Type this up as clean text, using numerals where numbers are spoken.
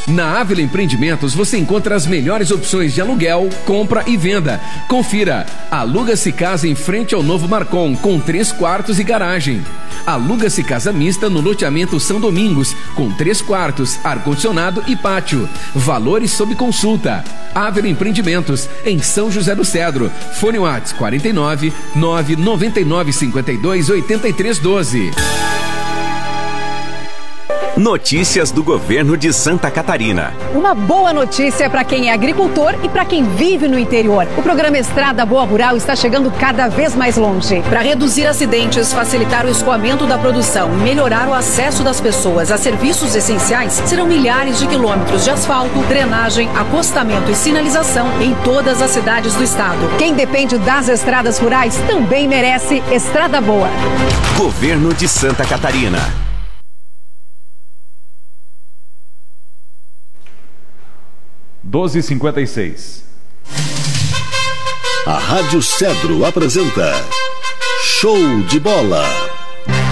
Na Ávila Empreendimentos você encontra as melhores opções de aluguel, compra e venda. Confira. Aluga-se casa em frente ao novo Marcon, com 3 quartos e garagem. Aluga-se casa mista no loteamento São Domingos, com 3 quartos, ar-condicionado e pátio. Valores sob consulta. Ávila Empreendimentos, em São José do Cedro. Fone WhatsApp 49 999 52 83 12. Notícias do governo de Santa Catarina. Uma boa notícia para quem é agricultor e para quem vive no interior. O programa Estrada Boa Rural está chegando cada vez mais longe. Para reduzir acidentes, facilitar o escoamento da produção e melhorar o acesso das pessoas a serviços essenciais, serão milhares de quilômetros de asfalto, drenagem, acostamento e sinalização em todas as cidades do estado. Quem depende das estradas rurais também merece Estrada Boa. Governo de Santa Catarina. 12h56. A Rádio Cedro apresenta Show de Bola.